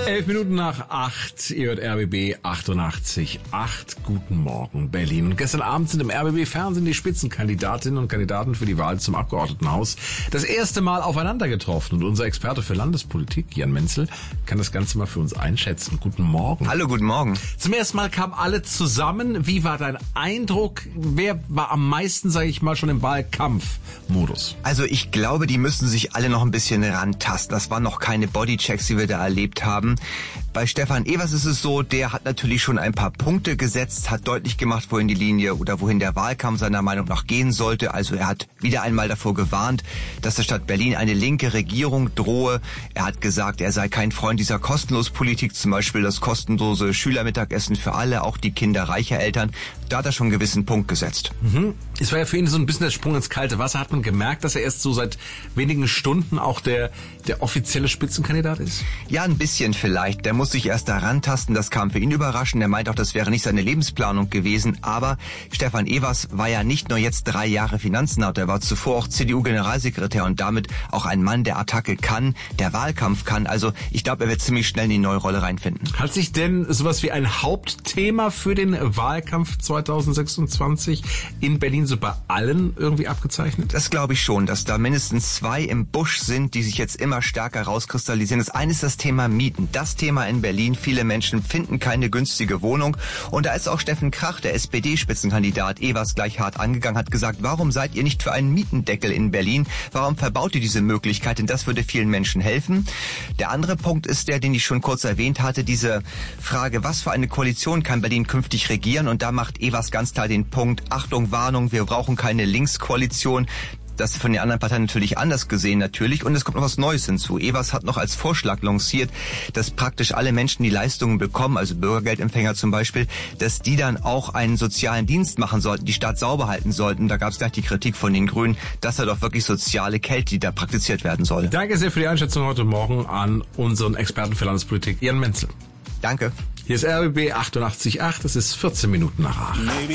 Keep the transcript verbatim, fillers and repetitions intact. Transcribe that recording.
Elf Minuten nach acht, ihr hört R B B achtundachtzig Komma acht. Guten Morgen, Berlin. Und gestern Abend sind im R B B-Fernsehen die Spitzenkandidatinnen und Kandidaten für die Wahl zum Abgeordnetenhaus das erste Mal aufeinander getroffen. Und unser Experte für Landespolitik, Jan Menzel, kann das Ganze mal für uns einschätzen. Guten Morgen. Hallo, guten Morgen. Zum ersten Mal kamen alle zusammen. Wie war dein Eindruck? Wer war am meisten, sage ich mal, schon im Wahlkampfmodus? Also ich glaube, die müssen sich alle noch ein bisschen rantasten. Das waren noch keine Bodychecks, die wir da erlebt haben. Bei Stefan Evers ist es so, der hat natürlich schon ein paar Punkte gesetzt, hat deutlich gemacht, wohin die Linie oder wohin der Wahlkampf seiner Meinung nach gehen sollte. Also er hat wieder einmal davor gewarnt, dass der Stadt Berlin eine linke Regierung drohe. Er hat gesagt, er sei kein Freund dieser Kostenlospolitik, zum Beispiel das kostenlose Schülermittagessen für alle, auch die Kinder reicher Eltern. Da hat er schon einen gewissen Punkt gesetzt. Mhm. Es war ja für ihn so ein bisschen der Sprung ins kalte Wasser. Hat man gemerkt, dass er erst so seit wenigen Stunden auch der, der offizielle Spitzenkandidat ist? Ja, ein bisschen vielleicht. Der muss sich erst da rantasten. Das kam für ihn überraschend. Er meint auch, das wäre nicht seine Lebensplanung gewesen. Aber Stefan Evers war ja nicht nur jetzt drei Jahre Finanzsenator. Er war zuvor auch C D U-Generalsekretär und damit auch ein Mann, der Attacke kann, der Wahlkampf kann. Also ich glaube, er wird ziemlich schnell in die neue Rolle reinfinden. Hat sich denn sowas wie ein Hauptthema für den Wahlkampf zweitausendsechsundzwanzig in Berlin so bei allen irgendwie abgezeichnet? Das glaube ich schon, dass da mindestens zwei im Busch sind, die sich jetzt immer stärker rauskristallisieren. Das eine ist das Thema Mieten. Das Thema in Berlin. Viele Menschen finden keine günstige Wohnung. Und da ist auch Steffen Krach, der S P D-Spitzenkandidat, Evers gleich hart angegangen, hat gesagt, warum seid ihr nicht für einen Mietendeckel in Berlin? Warum verbaut ihr diese Möglichkeit? Denn das würde vielen Menschen helfen. Der andere Punkt ist der, den ich schon kurz erwähnt hatte, diese Frage, was für eine Koalition kann Berlin künftig regieren? Und da macht Evers ganz klar den Punkt, Achtung, Warnung, wir brauchen keine Linkskoalition. Das ist von den anderen Parteien natürlich anders gesehen, natürlich. Und es kommt noch was Neues hinzu. Evers hat noch als Vorschlag lanciert, dass praktisch alle Menschen, die Leistungen bekommen, also Bürgergeldempfänger zum Beispiel, dass die dann auch einen sozialen Dienst machen sollten, die Stadt sauber halten sollten. Da gab es gleich die Kritik von den Grünen, dass da doch wirklich soziale Kälte, die da praktiziert werden soll. Danke sehr für die Einschätzung heute Morgen an unseren Experten für Landespolitik, Jan Menzel. Danke. Hier ist R B B achtundachtzig Komma acht, es ist vierzehn Minuten nach acht.